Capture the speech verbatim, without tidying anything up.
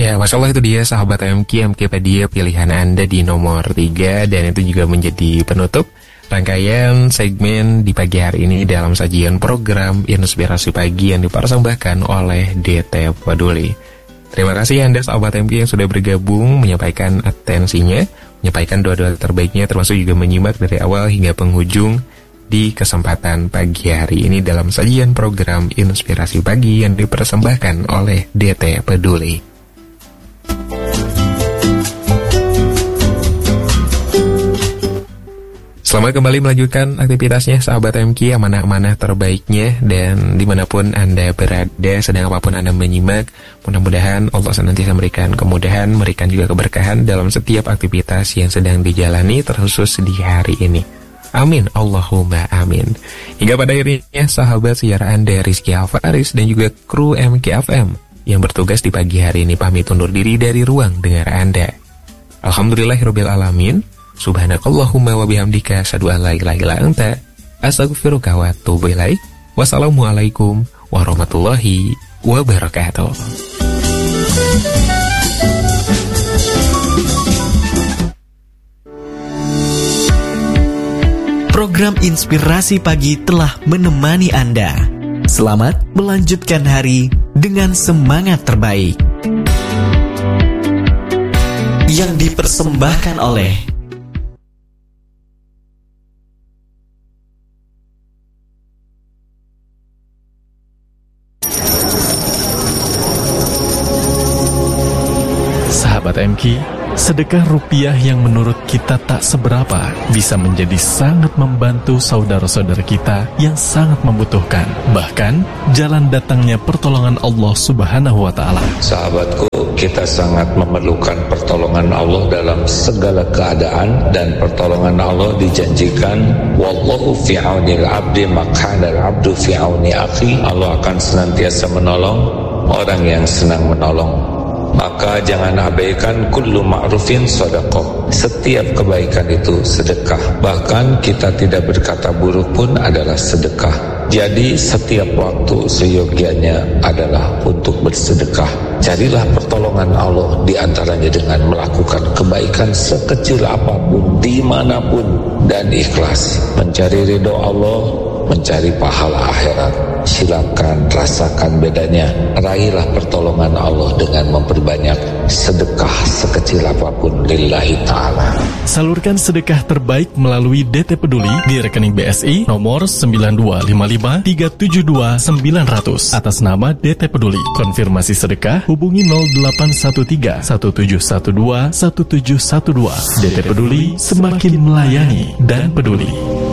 Ya, Masya Allah, itu dia sahabat M K, Mkpedia pilihan Anda di nomor tiga. Dan itu juga menjadi penutup rangkaian segmen di pagi hari ini dalam sajian program Inspirasi Pagi yang dipersembahkan oleh D T Peduli. Terima kasih Anda sahabat M K yang sudah bergabung, menyampaikan atensinya, menyampaikan doa-doa terbaiknya, termasuk juga menyimak dari awal hingga penghujung di kesempatan pagi hari ini dalam sajian program Inspirasi Pagi yang dipersembahkan oleh D T Peduli. Selamat kembali melanjutkan aktivitasnya sahabat M K, amanah-amanah terbaiknya. Dan dimanapun Anda berada, sedang apapun Anda menyimak, mudah-mudahan Allah senantiasa memberikan kemudahan, memberikan juga keberkahan dalam setiap aktivitas yang sedang dijalani, terkhusus di hari ini. Amin, Allahumma amin. Hingga pada akhirnya sahabat sejarah Anda Rizky Alfaris dan juga kru M K F M yang bertugas di pagi hari ini pamit undur diri dari ruang dengar Anda. Alhamdulillahirabbil alamin. Subhanakallahumma wa bihamdika asyhadu an la ilaha illa anta astaghfiruka wa atubu ilaik. Wassalamualaikum warahmatullahi wabarakatuh. Program Inspirasi Pagi telah menemani Anda. Selamat melanjutkan hari dengan semangat terbaik. Yang dipersembahkan oleh Sahabat M K, sedekah rupiah yang menurut kita tak seberapa bisa menjadi sangat membantu saudara-saudara kita yang sangat membutuhkan. Bahkan, jalan datangnya pertolongan Allah Subhanahu wa Ta'ala. Sahabatku, kita sangat memerlukan pertolongan Allah dalam segala keadaan, dan pertolongan Allah dijanjikan, wallahu fi aunil abdi maq'anal abdu fi auni akhi. Allah akan senantiasa menolong orang yang senang menolong. Maka jangan abaikan kullu ma'rufin sedekah. Setiap kebaikan itu sedekah. Bahkan kita tidak berkata buruk pun adalah sedekah. Jadi setiap waktu seyogianya adalah untuk bersedekah. Carilah pertolongan Allah diantaranya dengan melakukan kebaikan sekecil apapun, dimanapun, dan ikhlas. Mencari ridho Allah, mencari pahala akhirat. Silakan rasakan bedanya. Raihlah pertolongan Allah dengan memperbanyak sedekah sekecil apapun lillahi ta'ala. Salurkan sedekah terbaik melalui D T Peduli di rekening B S I nomor sembilan dua lima lima tiga tujuh dua sembilan nol nol atas nama D T Peduli. Konfirmasi sedekah hubungi nol delapan satu tiga satu tujuh satu dua satu tujuh satu dua. D T Peduli, semakin melayani dan peduli.